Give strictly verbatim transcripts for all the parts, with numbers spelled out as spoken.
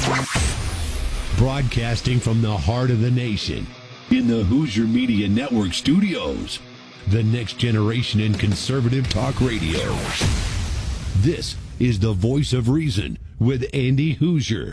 Broadcasting from the heart of the nation, in the Hoosier Media Network studios, the next generation in conservative talk radio. This is the Voice of Reason with Andy Hoosier.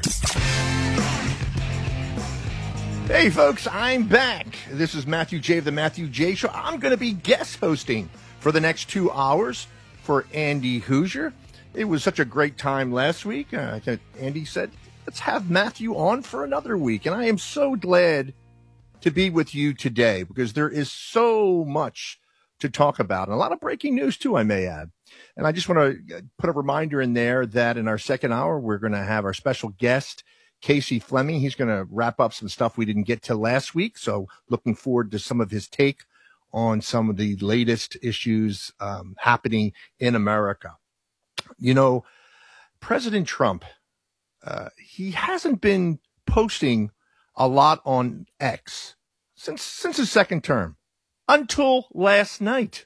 Hey folks, I'm back. This is Matthew J. of the Matthew J. Show. I'm going to be guest hosting for the next two hours for Andy Hoosier. It was such a great time last week. Uh, Andy said, let's have Matthew on for another week. And I am so glad to be with you today because there is so much to talk about and a lot of breaking news too, I may add. And I just want to put a reminder in there that in our second hour, we're going to have our special guest, Casey Fleming. He's going to wrap up some stuff we didn't get to last week. So looking forward to some of his take on some of the latest issues um, happening in America. You know, President Trump, Uh, he hasn't been posting a lot on X since since his second term until last night.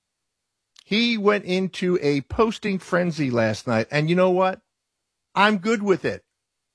He went into a posting frenzy last night. And you know what? I'm good with it.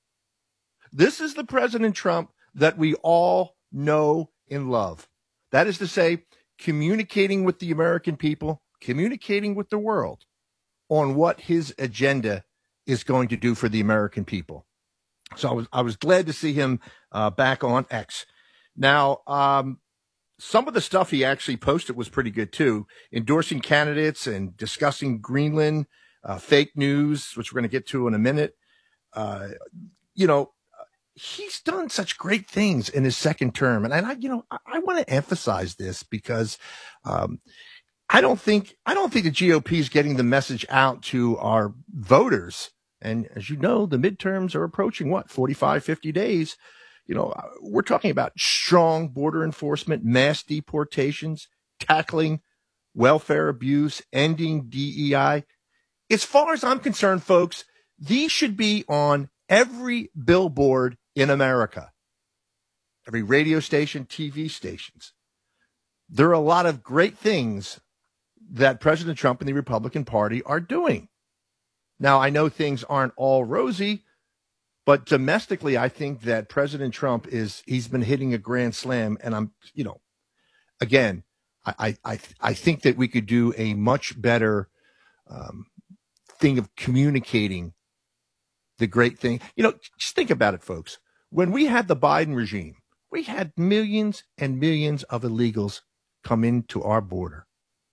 This is the President Trump that we all know and love. That is to say, communicating with the American people, communicating with the world on what his agenda is going to do for the American people. So I was I was glad to see him uh, back on X. Now, um, some of the stuff he actually posted was pretty good too, endorsing candidates and discussing Greenland, uh, fake news, which we're going to get to in a minute. Uh, you know, he's done such great things in his second term, and, and I, you know, I, I want to emphasize this because um, I don't think I don't think the G O P is getting the message out to our voters. And as you know, the midterms are approaching, what, forty-five, fifty days. You know, we're talking about strong border enforcement, mass deportations, tackling welfare abuse, ending D E I. As far as I'm concerned, folks, these should be on every billboard in America, every radio station, T V stations. There are a lot of great things that President Trump and the Republican Party are doing. Now, I know things aren't all rosy, but domestically, I think that President Trump is, he's been hitting a grand slam. And I'm, you know, again, I, I, I think that we could do a much better um, thing of communicating the great thing. You know, just think about it, folks. When we had the Biden regime, we had millions and millions of illegals come into our border,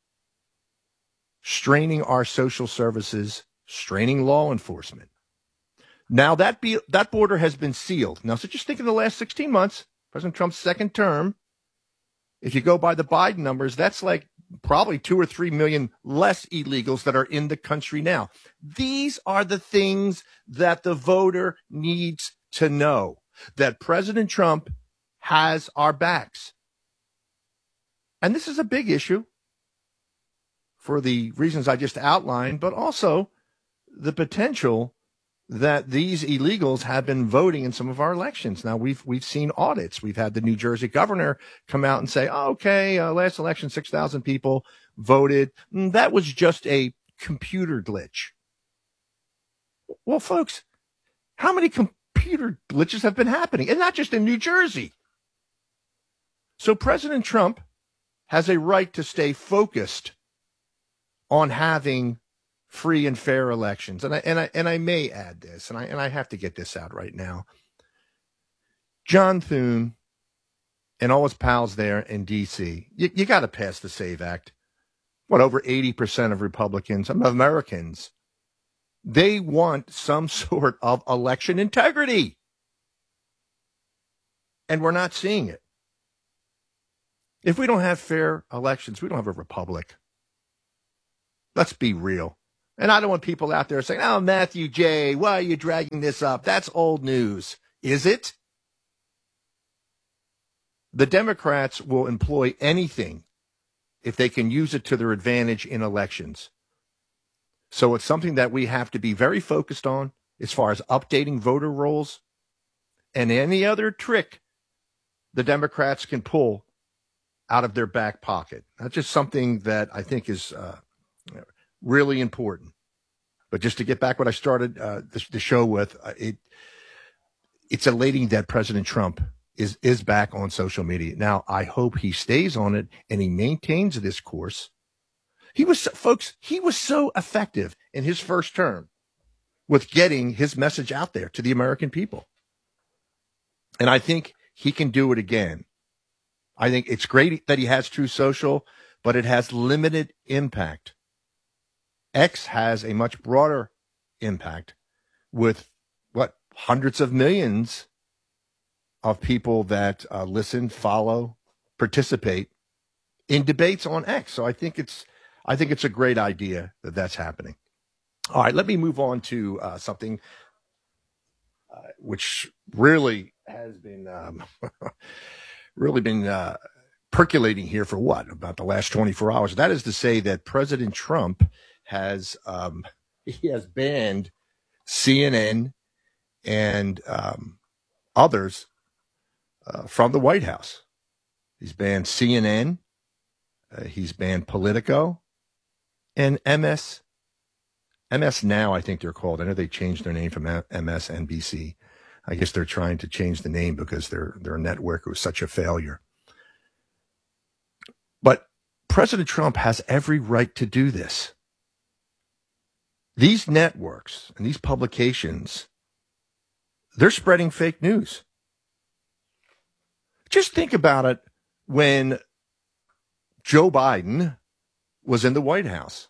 straining our social services, straining law enforcement. Now that be, that border has been sealed. Now, so just think of the last sixteen months, President Trump's second term. If you go by the Biden numbers, that's like probably two or three million less illegals that are in the country now. These are the things that the voter needs to know, that President Trump has our backs. And this is a big issue for the reasons I just outlined, but also the potential that these illegals have been voting in some of our elections. Now, we've we've seen audits. We've had the New Jersey governor come out and say, oh, okay, uh, last election, six thousand people voted. That was just a computer glitch. Well, folks, how many computer glitches have been happening? And not just in New Jersey. So President Trump has a right to stay focused on having free and fair elections. And I and I and I may add this, and I and I have to get this out right now. John Thune and all his pals there in D C, you, you got to pass the SAVE Act. What, over eighty percent of Republicans, of Americans, they want some sort of election integrity. And we're not seeing it. If we don't have fair elections, we don't have a republic. Let's be real. And I don't want people out there saying, oh, Matthew J., why are you dragging this up? That's old news. Is it? The Democrats will employ anything if they can use it to their advantage in elections. So it's something that we have to be very focused on as far as updating voter rolls and any other trick the Democrats can pull out of their back pocket. That's just something that I think is uh, really important. But just to get back what I started uh, the, the show with, uh, it it's elating that President Trump is, is back on social media. Now, I hope he stays on it and he maintains this course. He was, folks, he was so effective in his first term with getting his message out there to the American people. And I think he can do it again. I think it's great that he has Truth Social, but it has limited impact. X has a much broader impact with, what, hundreds of millions of people that uh, listen, follow, participate in debates on X. So I think it's, I think it's a great idea that that's happening. All right, let me move on to uh, something uh, which really has been um, really been uh, percolating here for what, about the last twenty-four hours. That is to say that President Trump has um, he has banned C N N and um, others uh, from the White House. He's banned C N N, uh, he's banned Politico, and M S. M S Now, I think they're called. I know they changed their name from M S N B C. I guess they're trying to change the name because their their network was such a failure. But President Trump has every right to do this. These networks and these publications, they're spreading fake news. Just think about it when Joe Biden was in the White House.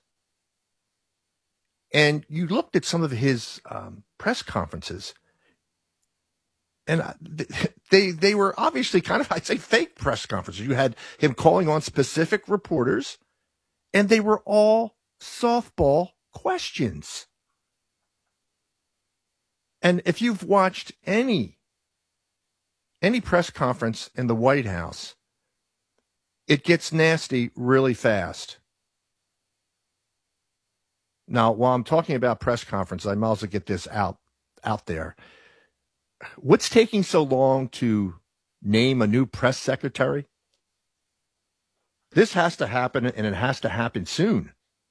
And you looked at some of his um, press conferences, and they they were obviously kind of, I'd say, fake press conferences. You had him calling on specific reporters, and they were all softball questions. And if you've watched any any press conference in the White House, it gets nasty really fast. Now, while I'm talking about press conference, I might as well get this out out there. What's taking so long to name a new press secretary? This has to happen, and it has to happen soon.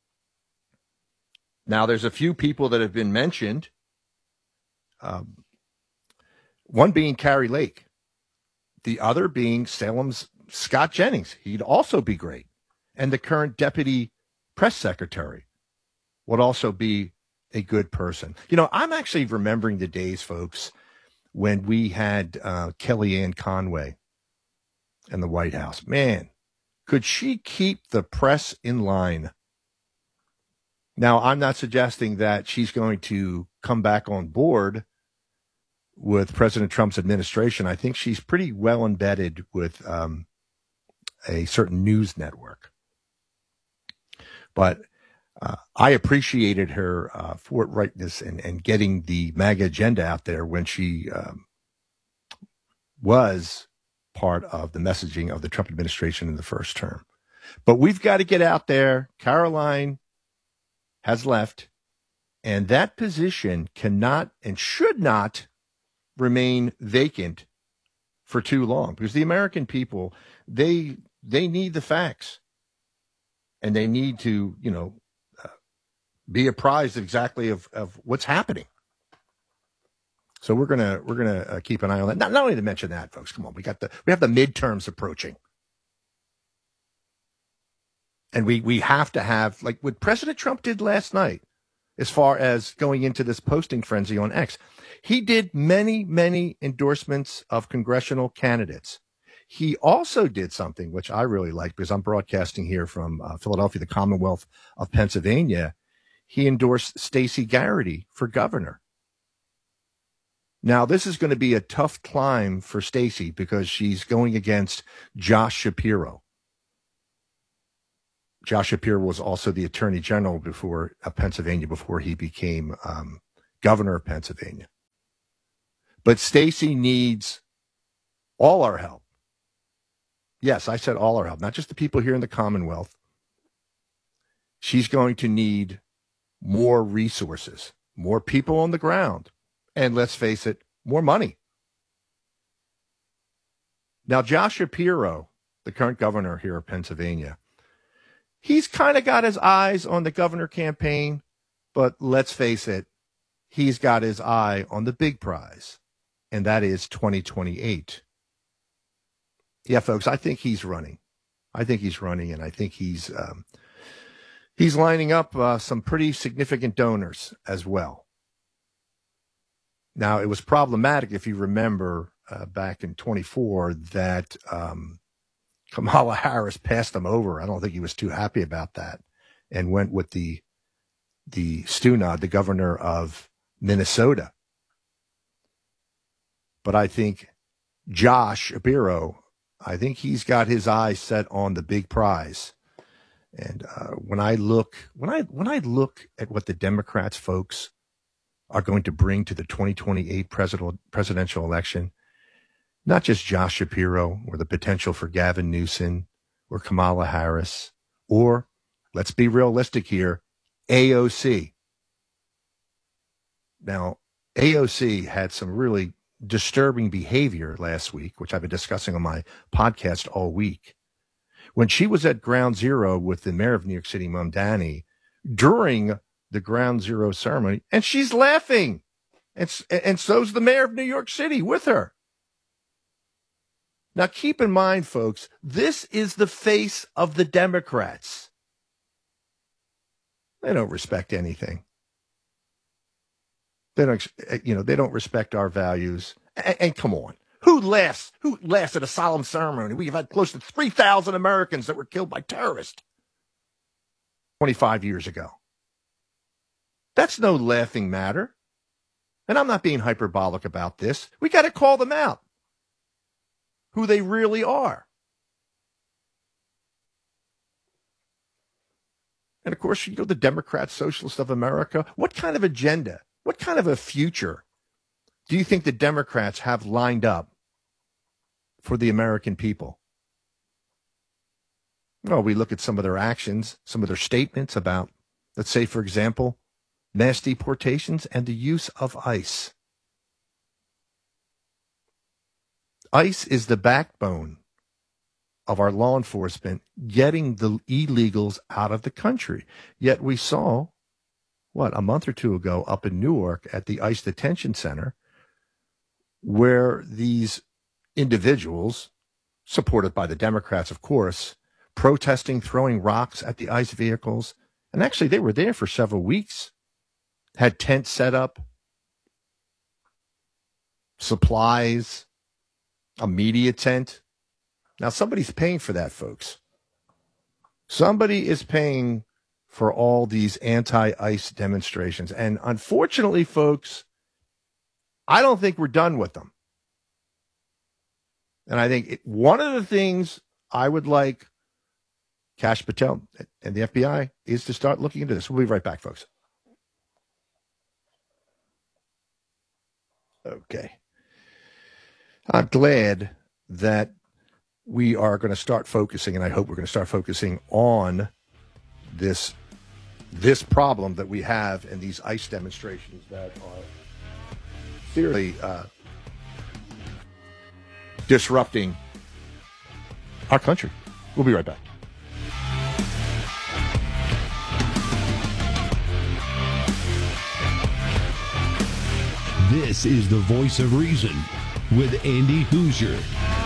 Now, there's a few people that have been mentioned, um, one being Kari Lake, the other being Salem's Scott Jennings. He'd also be great. And the current deputy press secretary would also be a good person. You know, I'm actually remembering the days, folks, when we had uh, Kellyanne Conway in the White House. Man, could she keep the press in line? Now, I'm not suggesting that she's going to come back on board with President Trump's administration. I think she's pretty well embedded with um, a certain news network. But Uh, I appreciated her uh, forthrightness and, and getting the MAGA agenda out there when she um, was part of the messaging of the Trump administration in the first term. But we've got to get out there. Caroline has left, and that position cannot and should not remain vacant for too long, because the American people, they they need the facts, and they need to, you know, be apprised exactly of, of what's happening. So we're gonna we're gonna uh, keep an eye on that. Not, not only to mention that, folks. Come on, we got the we have the midterms approaching, and we we have to have, like what President Trump did last night, as far as going into this posting frenzy on X. He did many many endorsements of congressional candidates. He also did something which I really like, because I'm broadcasting here from uh, Philadelphia, the Commonwealth of Pennsylvania. He endorsed Stacey Garrity for governor. Now, this is going to be a tough climb for Stacey, because she's going against Josh Shapiro. Josh Shapiro was also the attorney general before uh, Pennsylvania, before he became um, governor of Pennsylvania. But Stacey needs all our help. Yes, I said all our help, not just the people here in the Commonwealth. She's going to need more resources, more people on the ground, and let's face it, more money. Now, Josh Shapiro, the current governor here of Pennsylvania, he's kind of got his eyes on the governor campaign, but let's face it, he's got his eye on the big prize, and that is twenty twenty-eight. Yeah, folks, I think he's running. I think he's running, and I think he's um, he's lining up uh, some pretty significant donors as well. Now, it was problematic, if you remember, uh, back in twenty-four, that um, Kamala Harris passed him over. I don't think he was too happy about that, and went with the the Stunod, the governor of Minnesota. But I think Josh Shapiro, I think he's got his eyes set on the big prize. And uh, when I look, when I when I look at what the Democrats folks are going to bring to the twenty twenty-eight president, presidential election, not just Josh Shapiro or the potential for Gavin Newsom or Kamala Harris, or, let's be realistic here, A O C. Now, A O C had some really disturbing behavior last week, which I've been discussing on my podcast all week. When she was at Ground Zero with the mayor of New York City, Mamdani, during the Ground Zero ceremony, and she's laughing. And, and so's the mayor of New York City with her. Now, keep in mind, folks, this is the face of the Democrats. They don't respect anything. They don't, you know, they don't respect our values. And, and come on, who laughs? Who laughs at a solemn ceremony? We've had close to three thousand Americans that were killed by terrorists twenty-five years ago. That's no laughing matter. And I'm not being hyperbolic about this. We got to call them out, who they really are. And of course, you know, the Democrats, Socialists of America, what kind of agenda, what kind of a future do you think the Democrats have lined up for the American people? Well, we look at some of their actions, some of their statements about, let's say, for example, mass deportations and the use of ICE. ICE is the backbone of our law enforcement getting the illegals out of the country. Yet we saw, what, a month or two ago up in Newark at the ICE detention center, where these individuals, supported by the Democrats, of course, protesting, throwing rocks at the ICE vehicles. And actually, they were there for several weeks, had tents set up, supplies, a media tent. Now, somebody's paying for that, folks. Somebody is paying for all these anti-ICE demonstrations. And unfortunately, folks, I don't think we're done with them. And I think it, one of the things I would like Kash Patel and the F B I is to start looking into this. We'll be right back, folks. Okay. I'm glad that we are going to start focusing, and I hope we're going to start focusing on this this problem that we have in these ICE demonstrations that are seriously uh, disrupting our country. We'll be right back. This is the Voice of Reason with Andy Hoosier.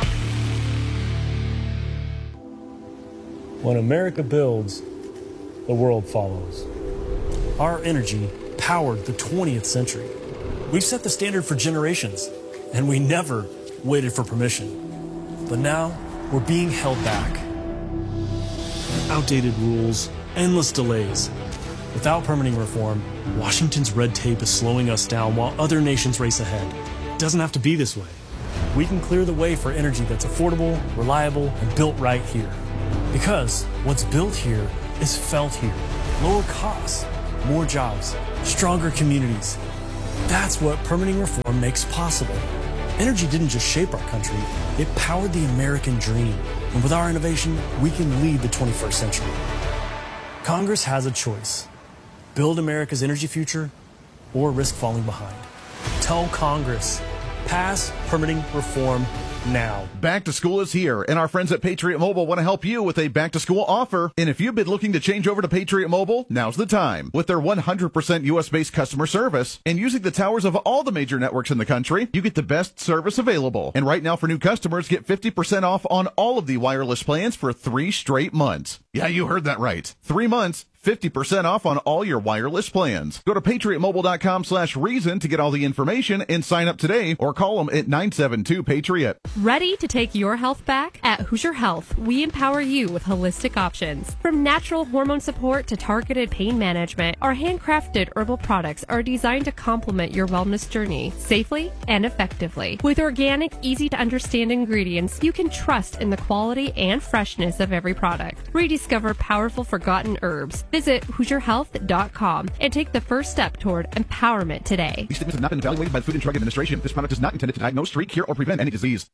When America builds, the world follows. Our energy powered the twentieth century. We've set the standard for generations, and we never waited for permission. But now, we're being held back. Outdated rules, endless delays. Without permitting reform, Washington's red tape is slowing us down while other nations race ahead. It doesn't have to be this way. We can clear the way for energy that's affordable, reliable, and built right here. Because what's built here is felt here. Lower costs, more jobs, stronger communities. That's what permitting reform makes possible. Energy didn't just shape our country, it powered the American dream. And with our innovation, we can lead the twenty-first century. Congress has a choice. Build America's energy future or risk falling behind. Tell Congress, pass permitting reform now. Back to school is here, and our friends at Patriot Mobile want to help you with a back-to-school offer. And if you've been looking to change over to Patriot Mobile, now's the time. With their one hundred percent U S-based customer service and using the towers of all the major networks in the country, you get the best service available. And right now for new customers, get fifty percent off on all of the wireless plans for three straight months. Yeah, you heard that right. Three months. fifty percent off on all your wireless plans. Go to patriotmobile.com slash reason to get all the information and sign up today or call them at nine seven two Patriot. Ready to take your health back? At Hoosier Health, we empower you with holistic options. From natural hormone support to targeted pain management, our handcrafted herbal products are designed to complement your wellness journey safely and effectively. With organic, easy-to-understand ingredients, you can trust in the quality and freshness of every product. Rediscover powerful forgotten herbs. Visit Hoosier Health dot com and take the first step toward empowerment today. These statements have not been evaluated by the Food and Drug Administration. This product is not intended to diagnose, treat, cure, or prevent any disease.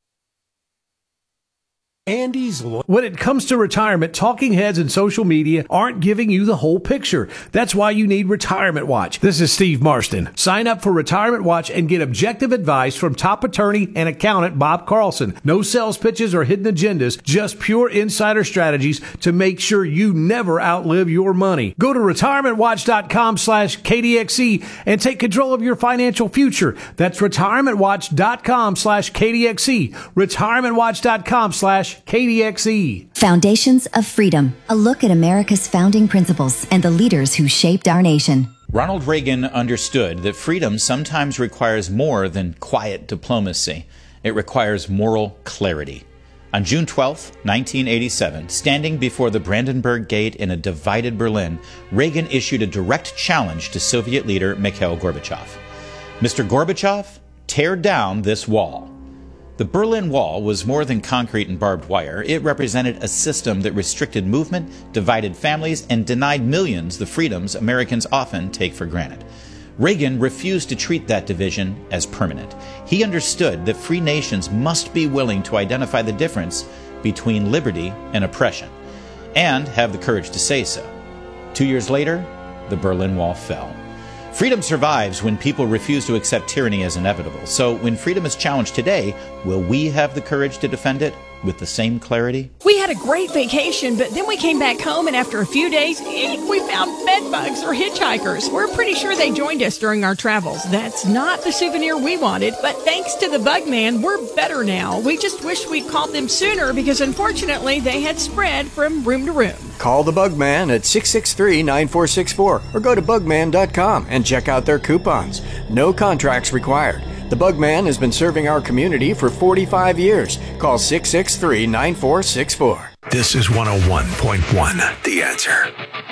Andy's Law. When it comes to retirement, talking heads and social media aren't giving you the whole picture. That's why you need Retirement Watch. This is Steve Marston. Sign up for Retirement Watch and get objective advice from top attorney and accountant Bob Carlson. No sales pitches or hidden agendas, just pure insider strategies to make sure you never outlive your money. Go to retirementwatch.com slash KDXE and take control of your financial future. That's retirementwatch.com slash KDXE. retirementwatch.com slash K D X E. Foundations of Freedom, a look at America's founding principles and the leaders who shaped our nation. Ronald Reagan understood that freedom sometimes requires more than quiet diplomacy. It requires moral clarity. On June twelfth, nineteen eighty-seven, standing before the Brandenburg Gate in a divided Berlin, Reagan issued a direct challenge to Soviet leader Mikhail Gorbachev. Mister Gorbachev, tear down this wall. The Berlin Wall was more than concrete and barbed wire. It represented a system that restricted movement, divided families, and denied millions the freedoms Americans often take for granted. Reagan refused to treat that division as permanent. He understood that free nations must be willing to identify the difference between liberty and oppression, and have the courage to say so. Two years later, the Berlin Wall fell. Freedom survives when people refuse to accept tyranny as inevitable. So when freedom is challenged today, will we have the courage to defend it with the same clarity? We had a great vacation, but then we came back home, and after a few days, we found bed bugs or hitchhikers. We're pretty sure they joined us during our travels. That's not the souvenir we wanted, but thanks to the Bug Man, we're better now. We just wish we'd called them sooner because unfortunately they had spread from room to room. Call the Bug Man at six six three, nine four six four or go to bugman dot com and check out their coupons. No contracts required. The Bug Man has been serving our community for forty-five years. Call six six three, nine four six four. This is one oh one point one, The Answer.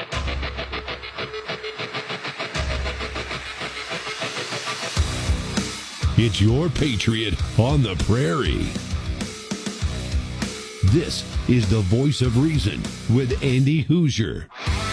It's your Patriot on the Prairie. This is the Voice of Reason with Andy Hoosier.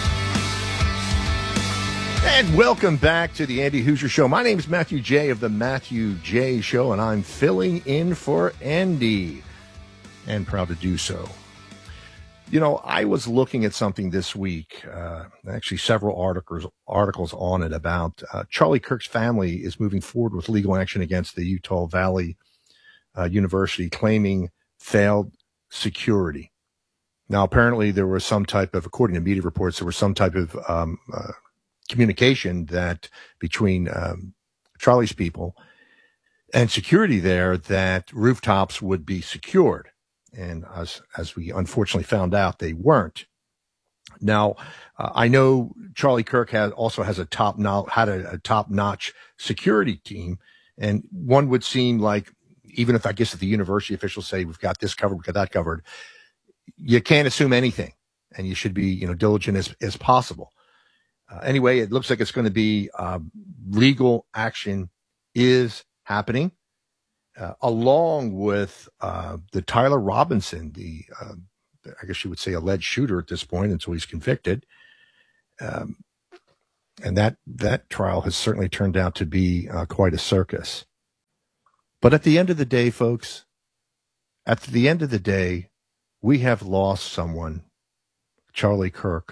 And welcome back to the Andy Hoosier Show. My name is Matthew J. of the Matthew J. Show, and I'm filling in for Andy, and proud to do so. You know, I was looking at something this week, uh, actually several articles articles on it about uh, Charlie Kirk's family is moving forward with legal action against the Utah Valley uh, University, claiming failed security. Now, apparently there was some type of, according to media reports, there was some type of um, uh, communication that between um, Charlie's people and security there that rooftops would be secured. And as, as we unfortunately found out, they weren't. Now, uh, I know Charlie Kirk has also has a top no, had a, a top notch security team. And one would seem like, even if I guess if the university officials say we've got this covered, we've got that covered, you can't assume anything, and you should be, you know, diligent as, as possible. Uh, anyway, it looks like it's going to be uh, legal action is happening, uh, along with uh, the Tyler Robinson, the uh, I guess you would say alleged shooter at this point until he's convicted. Um, and that that trial has certainly turned out to be uh, quite a circus. But at the end of the day, folks, at the end of the day, we have lost someone, Charlie Kirk.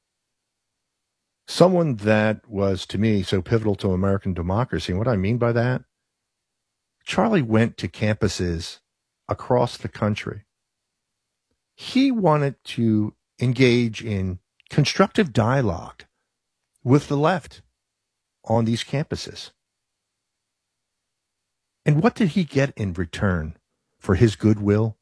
Someone that was, to me, so pivotal to American democracy. And what I mean by that, Charlie went to campuses across the country. He wanted to engage in constructive dialogue with the left on these campuses. And what did he get in return for his goodwill?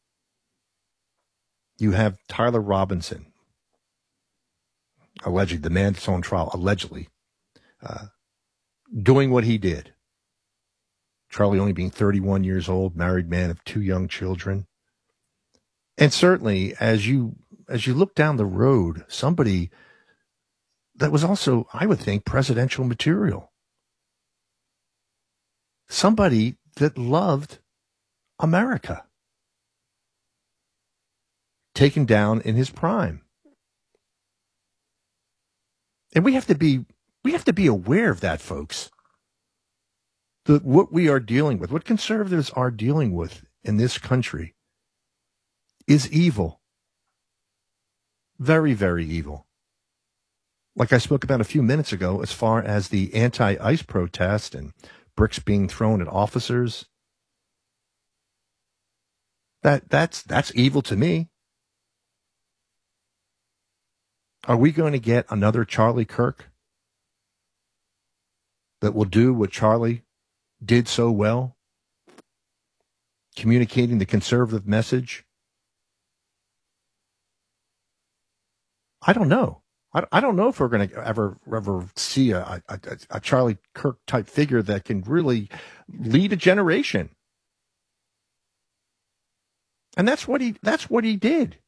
You have Tyler Robinson, allegedly, the man that's on trial, allegedly, uh, doing what he did. Charlie only being thirty-one years old, married man of two young children. And certainly, as you as you look down the road, somebody that was also, I would think, presidential material. Somebody that loved America. Taken down in his prime. And we have to be we have to be aware of that, folks. The, what we are dealing with, what conservatives are dealing with in this country is evil. Very, very evil. Like I spoke about a few minutes ago, as far as the anti-ICE protest and bricks being thrown at officers. That that's that's evil to me. Are we going to get another Charlie Kirk that will do what Charlie did so well, communicating the conservative message? I don't know. I, I don't know if we're going to ever ever see a, a, a Charlie Kirk type figure that can really lead a generation. And that's what he that's what he did.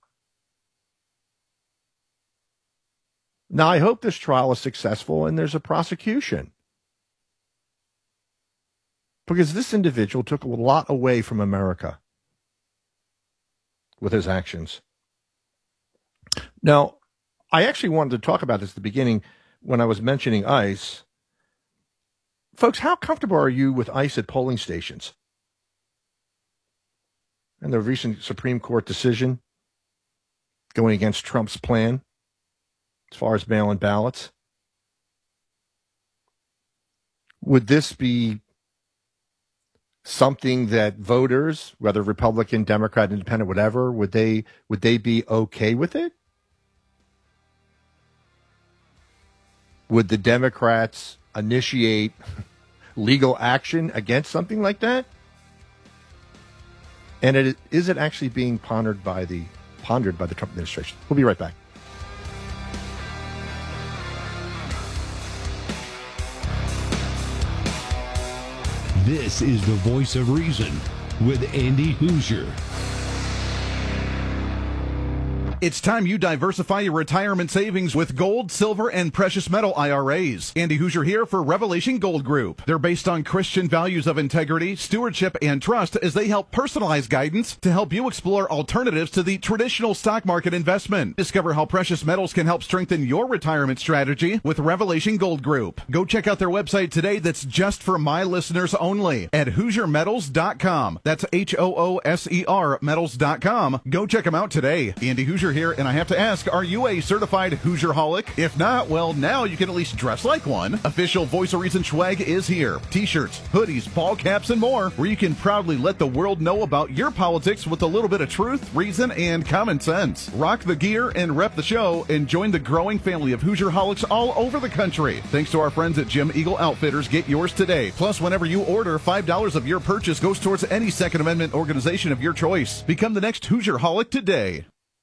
Now, I hope this trial is successful and there's a prosecution. Because this individual took a lot away from America with his actions. Now, I actually wanted to talk about this at the beginning when I was mentioning ICE. Folks, how comfortable are you with ICE at polling stations? And the recent Supreme Court decision going against Trump's plan as far as mail-in ballots. Would this be something that voters, whether Republican, Democrat, Independent, whatever, would they would they be okay with it? Would the Democrats initiate legal action against something like that? And it, is it actually being pondered by the pondered by the Trump administration? We'll be right back. This is the Voice of Reason with Andy Hoosier. It's time you diversify your retirement savings with gold, silver, and precious metal I R As. Andy Hoosier here for Revelation Gold Group. They're based on Christian values of integrity, stewardship, and trust as they help personalize guidance to help you explore alternatives to the traditional stock market investment. Discover how precious metals can help strengthen your retirement strategy with Revelation Gold Group. Go check out their website today that's just for my listeners only at hoosier metals dot com. That's H O O S E R metals dot com. Go check them out today. Andy Hoosier here, and I have to ask, are you a certified Hoosierholic? If not, well, now you can at least dress like one. Official Voice of Reason swag is here. T-shirts, hoodies, ball caps, and more, where you can proudly let the world know about your politics with a little bit of truth, reason, and common sense. Rock the gear and rep the show, and join the growing family of Hoosierholics all over the country. Thanks to our friends at Jim Eagle Outfitters, get yours today. Plus, whenever you order, five dollars of your purchase goes towards any Second Amendment organization of your choice. Become the next Hoosierholic today.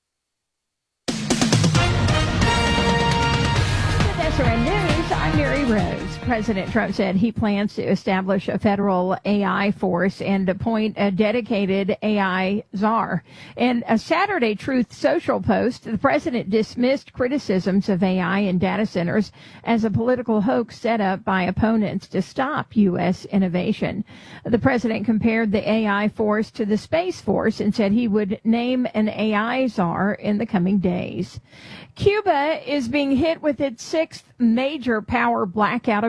S R N News, I'm Mary Rose. President Trump said he plans to establish a federal A I force and appoint a dedicated A I czar. In a Saturday Truth Social post, the president dismissed criticisms of A I in data centers as a political hoax set up by opponents to stop U S innovation. The president compared the A I force to the Space Force and said he would name an A I czar in the coming days. Cuba is being hit with its sixth major power blackout of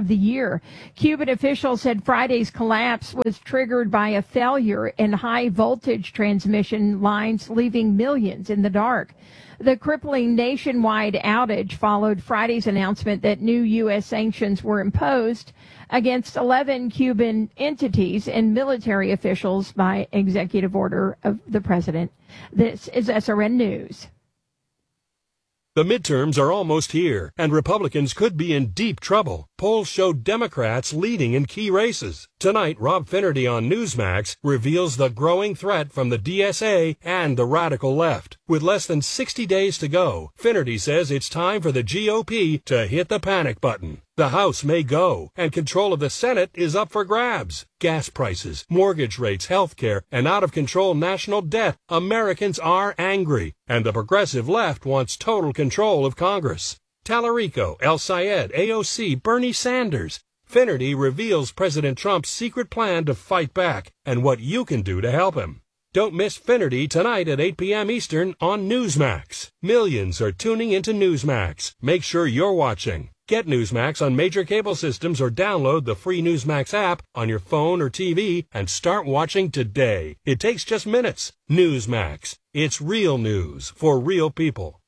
of the year. Cuban officials said Friday's collapse was triggered by a failure in high-voltage transmission lines, leaving millions in the dark. The crippling nationwide outage followed Friday's announcement that new U S sanctions were imposed against eleven Cuban entities and military officials by executive order of the president. This is S R N News. The midterms are almost here, and Republicans could be in deep trouble. Polls show Democrats leading in key races. Tonight, Rob Finnerty on Newsmax reveals the growing threat from the D S A and the radical left. With less than sixty days to go, Finnerty says it's time for the G O P to hit the panic button. The House may go, and control of the Senate is up for grabs. Gas prices, mortgage rates, health care, and out-of-control national debt. Americans are angry, and the progressive left wants total control of Congress. Tallarico, El Sayed, A O C, Bernie Sanders. Finnerty reveals President Trump's secret plan to fight back and what you can do to help him. Don't miss Finnerty tonight at eight p.m. Eastern on Newsmax. Millions are tuning into Newsmax. Make sure you're watching. Get Newsmax on major cable systems or download the free Newsmax app on your phone or T V and start watching today. It takes just minutes. Newsmax. It's real news for real people.